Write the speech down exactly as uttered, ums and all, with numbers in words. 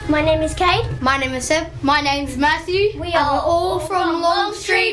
My name is Kate. My name is Seb. My name's Matthew. We are all from Longstreet